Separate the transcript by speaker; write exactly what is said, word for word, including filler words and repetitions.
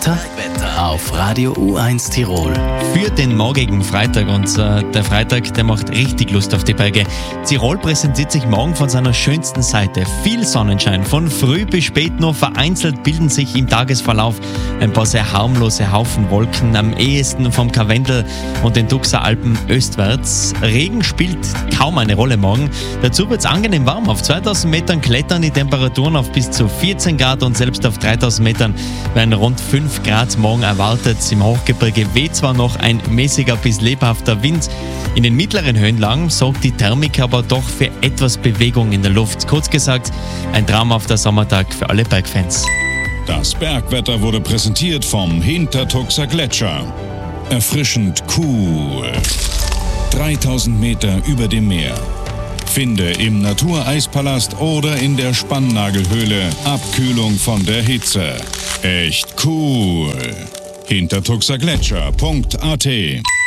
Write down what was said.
Speaker 1: Bergwetter auf Radio U eins Tirol.
Speaker 2: Für den morgigen Freitag, und äh, der Freitag, der macht richtig Lust auf die Berge. Tirol präsentiert sich morgen von seiner schönsten Seite. Viel Sonnenschein, von früh bis spät, nur vereinzelt bilden sich im Tagesverlauf ein paar sehr harmlose Haufen Wolken, am ehesten vom Karwendel und den Duxer Alpen östwärts. Regen spielt kaum eine Rolle morgen. Dazu wird es angenehm warm. Auf zweitausend Metern klettern die Temperaturen auf bis zu vierzehn Grad und selbst auf dreitausend Metern werden rund fünf Grad morgen erwartet. Im Hochgebirge weht zwar noch ein mäßiger bis lebhafter Wind. In den mittleren Höhenlagen sorgt die Thermik aber doch für etwas Bewegung in der Luft. Kurz gesagt, ein traumhafter Sommertag für alle Bergfans.
Speaker 3: Das Bergwetter wurde präsentiert vom Hintertuxer Gletscher. Erfrischend cool. dreitausend Meter über dem Meer. Finde im Natureispalast oder in der Spannnagelhöhle Abkühlung von der Hitze. Echt cool. hintertuxergletscher punkt a t